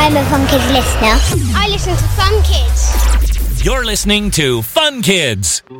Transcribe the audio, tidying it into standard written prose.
I'm a Fun Kids listener. I listen to Fun Kids. You're listening to Fun Kids.